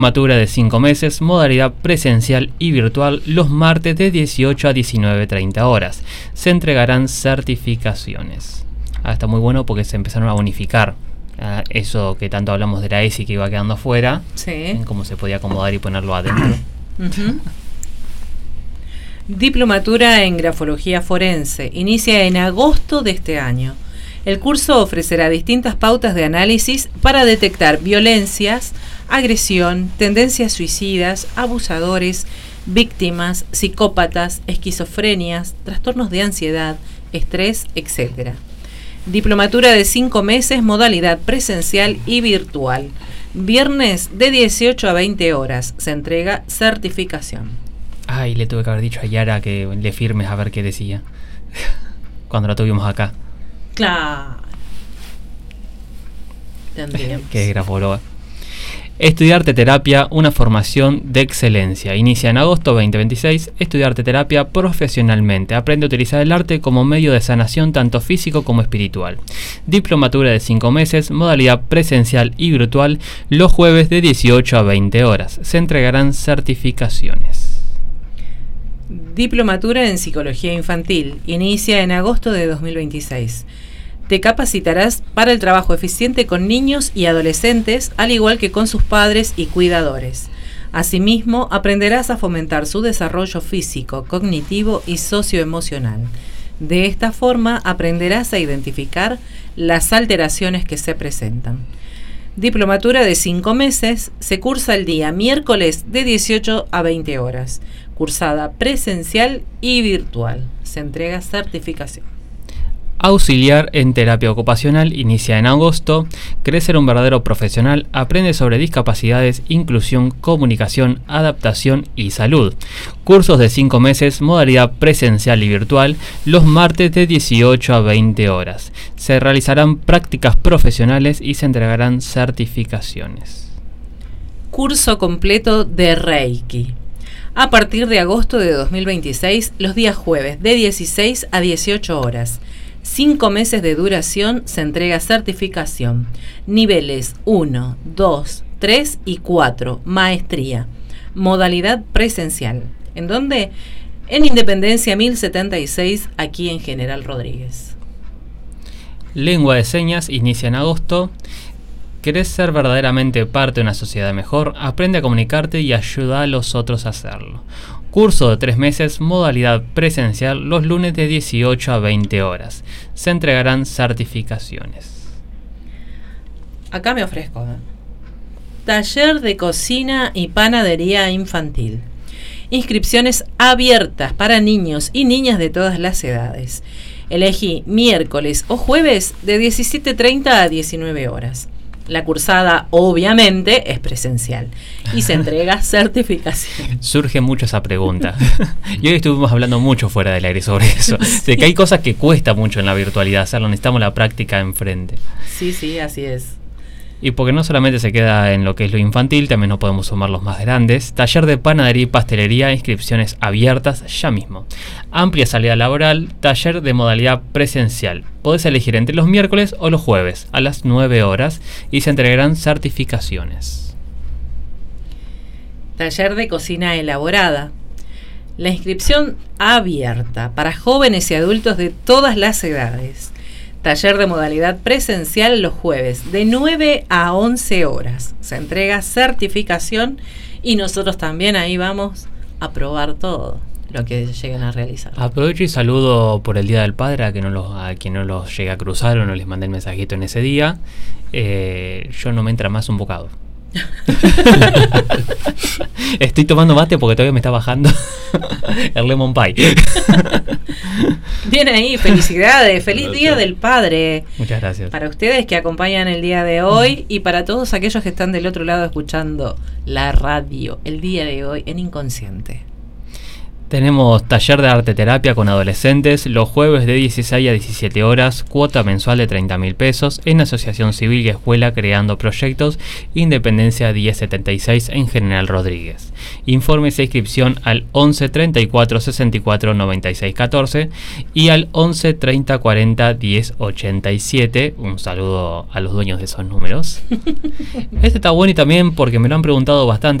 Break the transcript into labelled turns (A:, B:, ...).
A: Diplomatura de 5 meses, modalidad presencial y virtual, los martes de 18 a 19:30 horas. Se entregarán certificaciones. Está muy bueno porque se empezaron a unificar. Eso que tanto hablamos de la ESI que iba quedando afuera,
B: sí.
A: Cómo se podía acomodar y ponerlo adentro.
B: Diplomatura en grafología forense. Inicia en agosto de este año. El curso ofrecerá distintas pautas de análisis para detectar violencias, agresión, tendencias suicidas, abusadores, víctimas, psicópatas, esquizofrenias, trastornos de ansiedad, estrés, etc. Diplomatura de 5 meses, modalidad presencial y virtual. Viernes de 18 a 20 horas. Se entrega certificación.
A: Ay, le tuve que haber dicho a Yara que le firmes a ver qué decía. Cuando la tuvimos acá.
B: Claro. Tendríamos.
A: Qué grafóloga. Estudiar arteterapia, una formación de excelencia. Inicia en agosto 2026. Estudiar arteterapia profesionalmente. Aprende a utilizar el arte como medio de sanación tanto físico como espiritual. Diplomatura de 5 meses, modalidad presencial y virtual, los jueves de 18 a 20 horas. Se entregarán certificaciones.
B: Diplomatura en psicología infantil. Inicia en agosto de 2026. Te capacitarás para el trabajo eficiente con niños y adolescentes, al igual que con sus padres y cuidadores. Asimismo, aprenderás a fomentar su desarrollo físico, cognitivo y socioemocional. De esta forma, aprenderás a identificar las alteraciones que se presentan. Diplomatura de 5 meses, se cursa el día miércoles de 18 a 20 horas. Cursada presencial y virtual. Se entrega certificación.
A: Auxiliar en terapia ocupacional, inicia en agosto. ¿Querés ser un verdadero profesional? Aprende sobre discapacidades, inclusión, comunicación, adaptación y salud. Cursos de 5 meses, modalidad presencial y virtual, los martes de 18 a 20 horas. Se realizarán prácticas profesionales y se entregarán certificaciones.
B: Curso completo de Reiki. A partir de agosto de 2026, los días jueves de 16 a 18 horas. 5 meses de duración, se entrega certificación. Niveles 1, 2, 3 y 4. Maestría. Modalidad presencial. ¿En dónde? En Independencia 1076, aquí en General Rodríguez.
A: Lengua de señas, inicia en agosto. ¿Querés ser verdaderamente parte de una sociedad mejor? Aprende a comunicarte y ayuda a los otros a hacerlo. Curso de 3 meses, modalidad presencial, los lunes de 18 a 20 horas. Se entregarán certificaciones.
B: Acá me ofrezco. Taller de cocina y panadería infantil. Inscripciones abiertas para niños y niñas de todas las edades. Elegí miércoles o jueves de 17:30 a 19 horas. La cursada, obviamente, es presencial y se entrega certificación.
A: Surge mucho esa pregunta. Y hoy estuvimos hablando mucho fuera del aire sobre eso. Sí. De que hay cosas que cuesta mucho en la virtualidad hacerlo, necesitamos la práctica enfrente.
B: Sí, así es.
A: Y porque no solamente se queda en lo que es lo infantil, también nos podemos sumar los más grandes. Taller de panadería y pastelería, inscripciones abiertas ya mismo. Amplia salida laboral, taller de modalidad presencial. Podés elegir entre los miércoles o los jueves a las 9 horas y se entregarán certificaciones.
B: Taller de cocina elaborada. La inscripción abierta para jóvenes y adultos de todas las edades. Taller de modalidad presencial los jueves de 9 a 11 horas. Se entrega certificación y nosotros también ahí vamos a probar todo lo que lleguen a realizar.
A: Aprovecho y saludo por el Día del Padre a quien no los llegue a cruzar o no les mandé el mensajito en ese día. Yo no me entra más un bocado. Estoy tomando mate porque todavía me está bajando el lemon pie.
B: Bien ahí, felicidades, feliz Día del Padre.
A: Muchas gracias.
B: Para ustedes que acompañan el día de hoy y para todos aquellos que están del otro lado escuchando la radio el día de hoy en Inconsciente.
A: Tenemos taller de arte terapia con adolescentes los jueves de 16 a 17 horas, cuota mensual de 30.000 pesos en Asociación Civil y Escuela Creando Proyectos, Independencia 1076 en General Rodríguez. Informes e inscripción al 11 34 64 96 14 y al 11 30 40 10 87. Un saludo a los dueños de esos números. Este está bueno y también porque me lo han preguntado bastante.